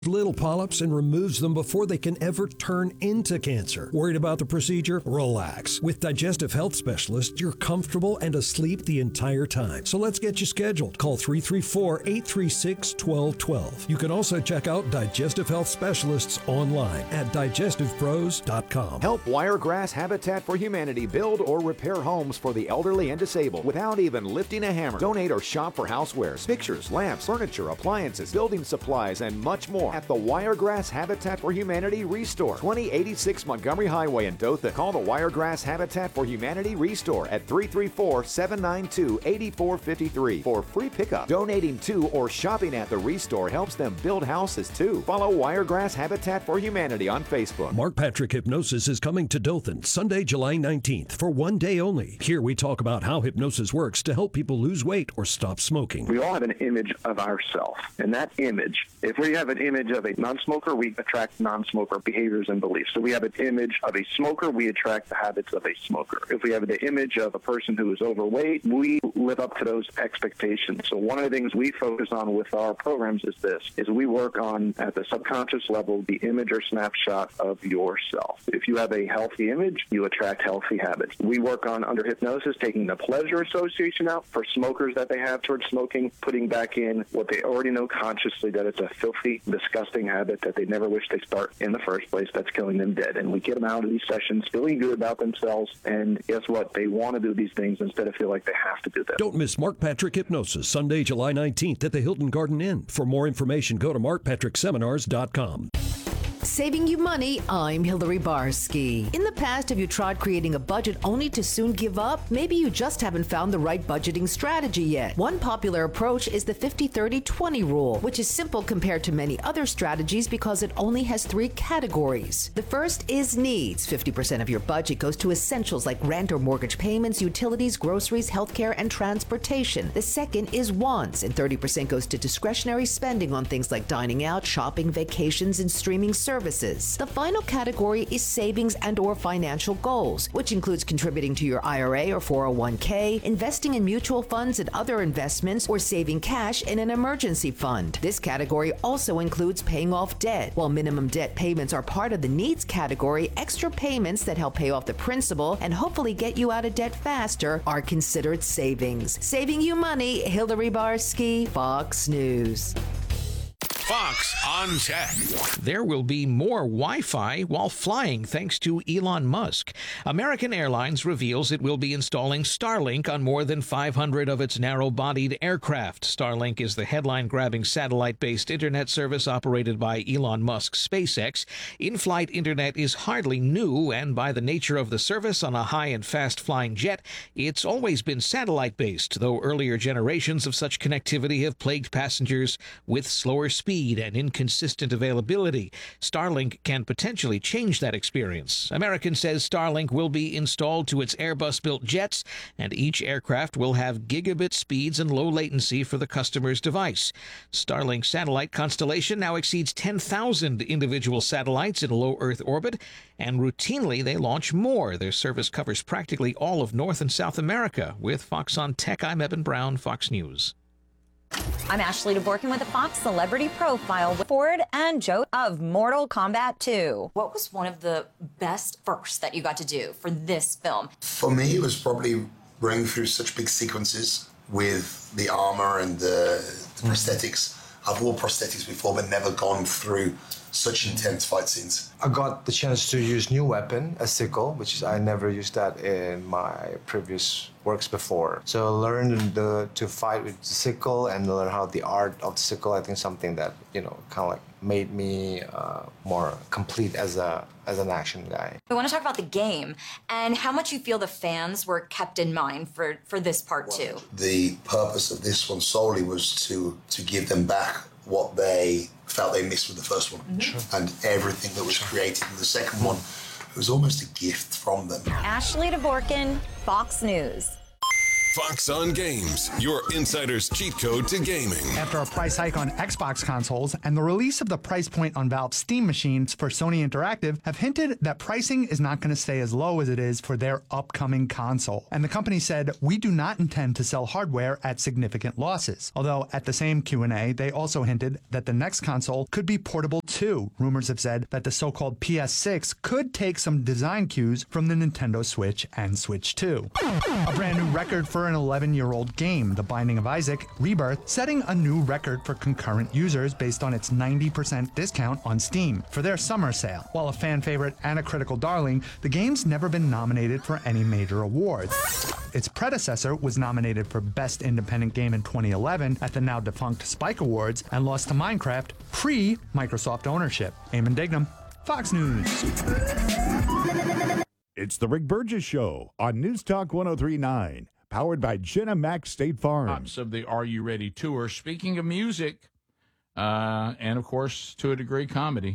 little polyps and removes them before they can ever turn into cancer. Worried about the procedure? Relax. With Digestive Health Specialists, you're comfortable and asleep the entire time. So let's get you scheduled. Call 334-836-1212. You can also check out Digestive Health Specialists online at digestivepros.com. Help Wiregrass Habitat for Humanity build or repair homes for the elderly and disabled without even lifting a hammer. Donate or shop for housewares, pictures, lamps, furniture, appliances, building supplies, and much more at the Wiregrass Habitat for Humanity Restore, 2086 Montgomery Highway in Dothan. Call the Wiregrass Habitat for Humanity Restore at 334-792-8453 for free pickup. Donating to or shopping at the Restore helps them build houses too. Follow Wiregrass Habitat for Humanity on Facebook. Mark Patrick Hypnosis is coming to Dothan Sunday, July 19th for one day only. Here we talk about how hypnosis works to help people lose weight or stop smoking. We all have an image of ourselves, and that image, if we have an image of a non-smoker, we attract non-smoker behaviors and beliefs. So we have an image of a smoker, we attract the habits of a smoker. If we have the image of a person who is overweight, we live up to those expectations. So one of the things we focus on with our programs is we work on, at the subconscious level, the image or snapshot of yourself. If you have a healthy image, you attract healthy habits. We work on, under hypnosis, taking the pleasure association out for smokers that they have towards smoking, putting back in what they already know consciously, that it's a filthy, disgusting habit that they never wish they start in the first place that's killing them dead. And we get them out of these sessions feeling good about themselves, and guess what? They want to do these things instead of feel like they have to do them. Don't miss Mark Patrick Hypnosis, Sunday, July 19th at the Hilton Garden Inn. For more information, go to markpatrickseminars.com. Saving you money, I'm Hillary Barsky. In the past, have you tried creating a budget only to soon give up? Maybe you just haven't found the right budgeting strategy yet. One popular approach is the 50-30-20 rule, which is simple compared to many other strategies because it only has 3 categories. The first is needs. 50% of your budget goes to essentials like rent or mortgage payments, utilities, groceries, healthcare, and transportation. The second is wants, and 30% goes to discretionary spending on things like dining out, shopping, vacations, and streaming services. The final category is savings and or financial goals, which includes contributing to your IRA or 401k, investing in mutual funds and other investments, or saving cash in an emergency fund. This category also includes paying off debt. While minimum debt payments are part of the needs category, extra payments that help pay off the principal and hopefully get you out of debt faster are considered savings. Saving you money, Hillary Barsky, Fox News. Fox on Tech. There will be more Wi-Fi while flying thanks to Elon Musk. American Airlines reveals it will be installing Starlink on more than 500 of its narrow-bodied aircraft. Starlink is the headline-grabbing satellite-based internet service operated by Elon Musk's SpaceX. In-flight internet is hardly new, and by the nature of the service on a high and fast-flying jet, it's always been satellite-based, though earlier generations of such connectivity have plagued passengers with slower speed and inconsistent availability. Starlink can potentially change that experience. American says Starlink will be installed to its Airbus-built jets, and each aircraft will have gigabit speeds and low latency for the customer's device. Starlink satellite constellation now exceeds 10,000 individual satellites in low Earth orbit, and routinely they launch more. Their service covers practically all of North and South America. With Fox on Tech, I'm Evan Brown, Fox News. I'm Ashley DeBorkin with a Fox Celebrity Profile with Ford and Joe of Mortal Kombat 2. What was one of the best firsts that you got to do for this film? For me, it was probably running through such big sequences with the armor and the prosthetics. I've worn prosthetics before, but never gone through such intense fight scenes. I got the chance to use new weapon, a sickle, which is I never used that in my previous works before. So I learned to fight with the sickle and learn how the art of the sickle. I think something that, kind of like made me more complete as an action guy. I want to talk about the game and how much you feel the fans were kept in mind for this part too. The purpose of this one solely was to give them back what they felt they missed with the first one. Mm-hmm. And everything that was created in the second one, it was almost a gift from them. Ashley DeBorkin, Fox News. Fox on Games, your insider's cheat code to gaming. After a price hike on Xbox consoles and the release of the price point on Valve's Steam machines for Sony Interactive have hinted that pricing is not going to stay as low as it is for their upcoming console. And the company said, we do not intend to sell hardware at significant losses. Although at the same Q&A, they also hinted that the next console could be portable too. Rumors have said that the so-called PS6 could take some design cues from the Nintendo Switch and Switch 2. A brand new record for an 11-year-old game, The Binding of Isaac Rebirth, setting a new record for concurrent users based on its 90% discount on Steam for their summer sale. While a fan favorite and a critical darling, the game's never been nominated for any major awards. Its predecessor was nominated for Best Independent Game in 2011 at the now defunct Spike Awards and lost to Minecraft pre-Microsoft ownership. Eamon Dignam, Fox News. It's the Rick Burgess Show on News Talk 103.9, powered by Jenna Mac State Farm. Tops of the Are You Ready tour. Speaking of music, and of course, to a degree, comedy.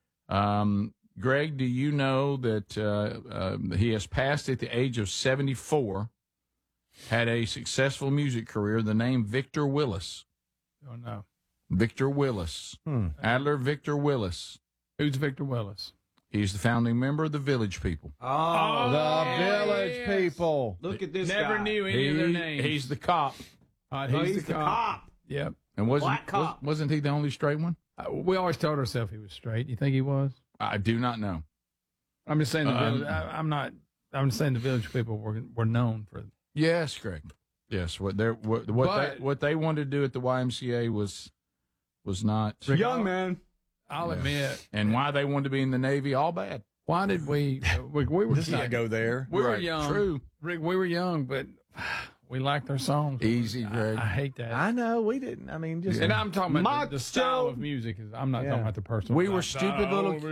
Greg, do you know that he has passed at the age of 74, had a successful music career, the name Victor Willis? Oh, no. Victor Willis. Adler Victor Willis. Who's Victor Willis? He's the founding member of the Village People. Oh, the Village People. Look at this Never guy. knew any of their names. He's the cop. He's the cop. Yep. And wasn't he the only straight one? We always told ourselves he was straight. You think he was? I do not know. I'm just saying the village. I'm just saying the Village People were known for. Yes, Greg. Yes, what they wanted to do at the YMCA was not young man. I'll admit. And why they wanted to be in the Navy, all bad. Why did we were? Let's not go there. We were young. True, Rick. We were young, but we liked their songs. Easy, Greg. I hate that. I know we didn't. I mean, just and I'm talking about the style of music. I'm not talking about the person. We were stupid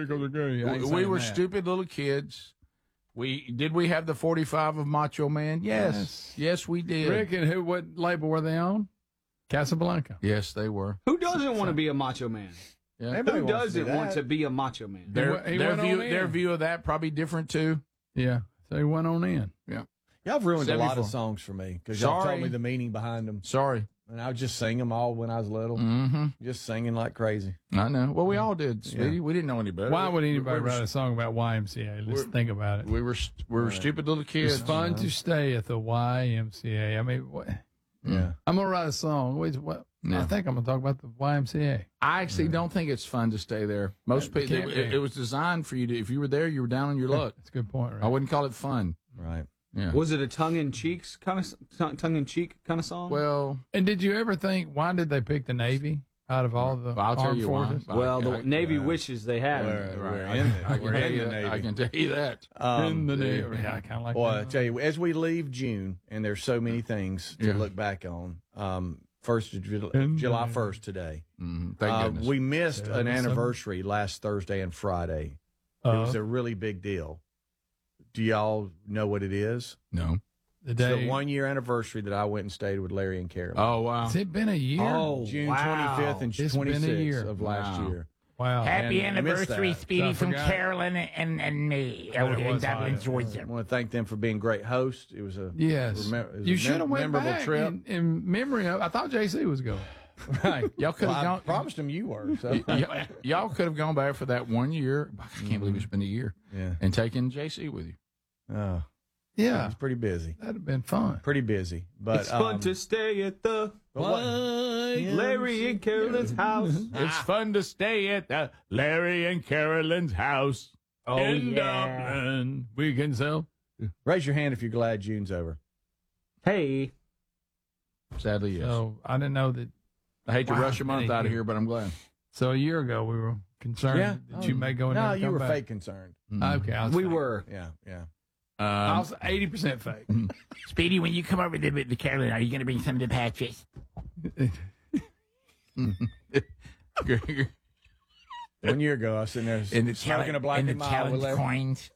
stupid little kids. Did we have the 45 of Macho Man? Yes, we did. Rick, and what label were they on? Casablanca. Yes, they were. Who doesn't want to be a macho man? Yeah. Who doesn't want to be a macho man? Their view of that probably different too. Yeah, so he went on in. Yeah. Y'all have ruined a lot of songs for me because y'all told me the meaning behind them. Sorry. And I would just sing them all when I was little. Mm-hmm. Just singing like crazy. I know. Well, we all did, sweetie. Yeah. We didn't know any better. Why would anybody write a song about YMCA? Let's think about it. We were stupid little kids. It's fun to stay at the YMCA. I mean, what? Yeah. I'm going to write a song. Wait, what? I think I'm going to talk about the YMCA. I actually don't think it's fun to stay there. Most people, it was designed for you to, if you were there, you were down on your luck. That's a good point, right? I wouldn't call it fun. Right. Yeah. Was it a tongue-in-cheek kind of song? Well, and did you ever think, why did they pick the Navy out of all the armed forces? Well, the Navy wishes they had. We're in the Navy. I can tell you that. In the Navy. Yeah, I kind of like that. Well, I tell you, as we leave June, and there's so many things to look back on, July 1st today. Thank goodness. We missed an anniversary last Thursday and Friday. It was a really big deal. Do y'all know what it is? No. It's the 1 year anniversary that I went and stayed with Larry and Carolyn. Oh, wow. Has it been a year? Oh, June 25th and 26th of last year. Wow. Happy anniversary, Speedy, from Carolyn and me in Dublin, Georgia. I want to thank them for being great hosts. It was a you should have went back trip. In memory of. I thought JC was going. Right. Y'all could have I promised him you were. So. Y'all could have gone back for that 1 year. I can't believe it's been a year. Yeah. And taken JC with you. Oh. Yeah. It's pretty busy. That'd have been fun. Pretty busy. But it's fun to stay at the Larry and Carolyn's house. It's fun to stay at the Larry and Carolyn's house. In Dublin. We can sell. Raise your hand if you're glad June's over. Hey. Sadly, yes. So I didn't know that. I hate to rush a month out of here, but I'm glad. So a year ago, we were concerned that you may go in there. No, and you come were back. fake concerned. Okay. We were. Yeah. I was 80% fake. Speedy, when you come over to the Carolyn, are you going to bring some of the patches? 1 year ago, I was sitting there smoking a black and mild with Larry. Coins.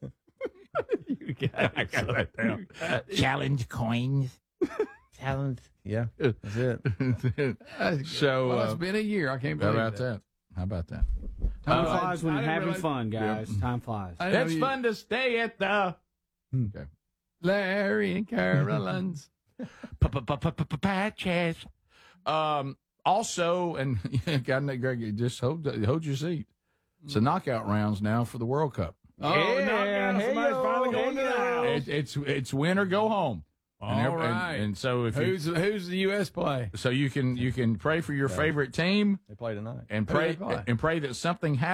I got that down. Challenge coins. Challenge. Yeah, that's it. So it's been a year. I can't believe that. How about that? Time flies when you're having fun, guys. Yeah. Time flies. It's fun to stay at the Larry and Carolyn's Patches. Also, and Greg, just hold your seat. It's the knockout rounds now for the World Cup. Oh, knockout! Somebody's finally going to the house. It's win or go home. All right. And so if who's the U.S. play? So you can pray for your favorite team. They play tonight. And pray that something happens.